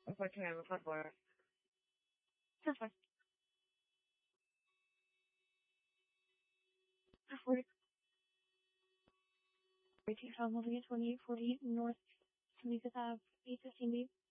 Unfortunately, I'm a front board. That's fine. 40. Take on moving at 2840 North 75th Ave, 815B.